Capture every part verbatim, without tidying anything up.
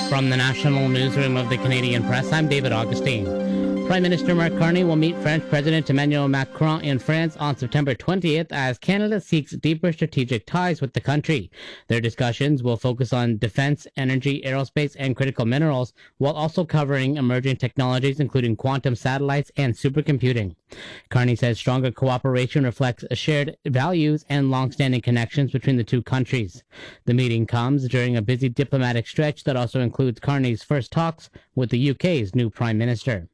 From the National Newsroom of the Canadian Press, I'm David Augustine. Prime Minister Mark Carney will meet French President Emmanuel Macron in France on September twentieth as Canada seeks deeper strategic ties with the country. Their discussions will focus on defense, energy, aerospace, and critical minerals, while also covering emerging technologies including quantum satellites and supercomputing. Carney says stronger cooperation reflects shared values and long-standing connections between the two countries. The meeting comes during a busy diplomatic stretch that also includes Carney's first talks with the U K's new Prime Minister.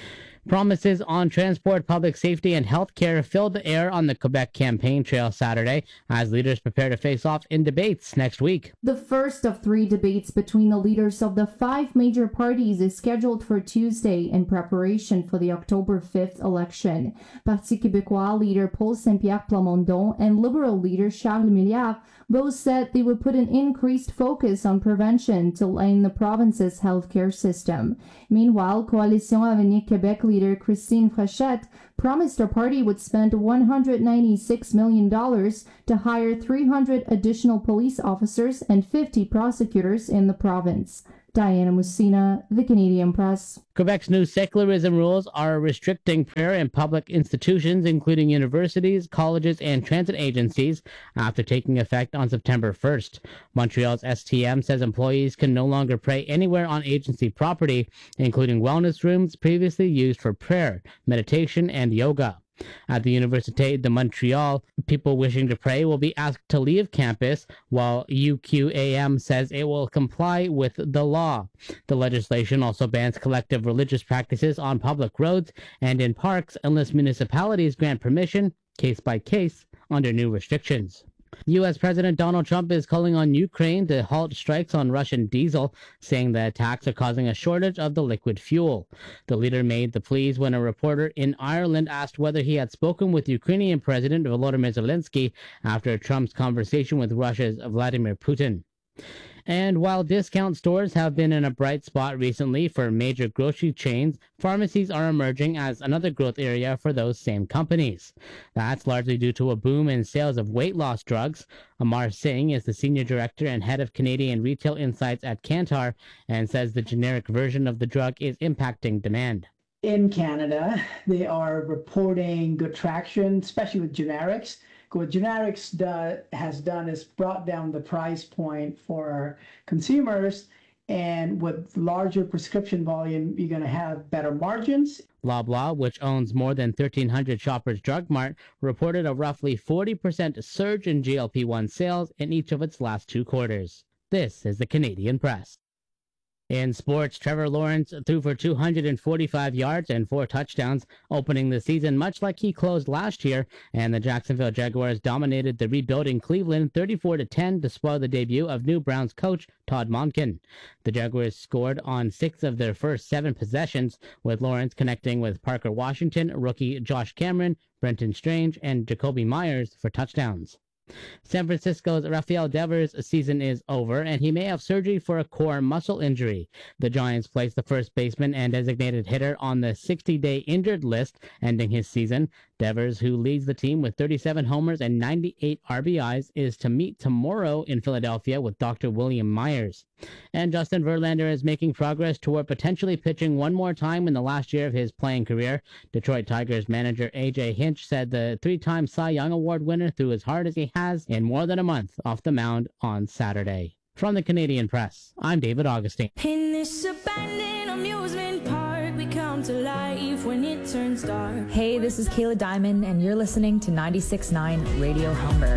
Promises on transport, public safety, and healthcare filled the air on the Quebec campaign trail Saturday as leaders prepare to face off in debates next week. The first of three debates between the leaders of the five major parties is scheduled for Tuesday in preparation for the October fifth election. Parti Québécois leader Paul Saint-Pierre Plamondon and Liberal leader Charles Milliard both said they would put an increased focus on prevention to line the province's healthcare system. Meanwhile, Coalition Avenir Québec leader Christine Frechette promised her party would spend one hundred ninety-six million dollars to hire three hundred additional police officers and fifty prosecutors in the province. Diana Mussina, The Canadian Press. Quebec's new secularism rules are restricting prayer in public institutions, including universities, colleges, and transit agencies, after taking effect on September first. Montreal's S T M says employees can no longer pray anywhere on agency property, including wellness rooms previously used for prayer, meditation, and yoga. At the Université de Montreal, people wishing to pray will be asked to leave campus, while U Q A M says it will comply with the law. The legislation also bans collective religious practices on public roads and in parks unless municipalities grant permission, case by case, under new restrictions. U S. President Donald Trump is calling on Ukraine to halt strikes on Russian diesel, saying the attacks are causing a shortage of the liquid fuel. The leader made the pleas when a reporter in Ireland asked whether he had spoken with Ukrainian President Volodymyr Zelensky after Trump's conversation with Russia's Vladimir Putin. And while discount stores have been in a bright spot recently for major grocery chains, pharmacies are emerging as another growth area for those same companies. That's largely due to a boom in sales of weight loss drugs. Amar Singh is the senior director and head of Canadian Retail Insights at Kantar and says the generic version of the drug is impacting demand. In Canada, they are reporting good traction, especially with generics. What generics do, has done is brought down the price point for consumers, and with larger prescription volume, you're going to have better margins. Loblaw, which owns more than thirteen hundred Shoppers Drug Mart, reported a roughly forty percent surge in G L P one sales in each of its last two quarters. This is the Canadian Press. In sports, Trevor Lawrence threw for two hundred forty-five yards and four touchdowns, opening the season much like he closed last year, and the Jacksonville Jaguars dominated the rebuilding Cleveland thirty-four to ten to spoil the debut of new Browns coach Todd Monken. The Jaguars scored on six of their first seven possessions, with Lawrence connecting with Parker Washington, rookie Josh Cameron, Brenton Strange, and Jacoby Myers for touchdowns. San Francisco's Rafael Devers' season is over, and he may have surgery for a core muscle injury. The Giants placed the first baseman and designated hitter on the sixty-day injured list, ending his season. Devers, who leads the team with thirty-seven homers and ninety-eight R B Is, is to meet tomorrow in Philadelphia with Doctor William Myers. And Justin Verlander is making progress toward potentially pitching one more time in the last year of his playing career. Detroit Tigers manager A J Hinch said the three-time Cy Young Award winner threw as hard as he has in more than a month off the mound on Saturday. From the Canadian Press, I'm David Augustine. In this abandoned amusement park, we come to life when it turns dark. Hey, this is Kayla Diamond, and you're listening to ninety-six point nine Radio Humber.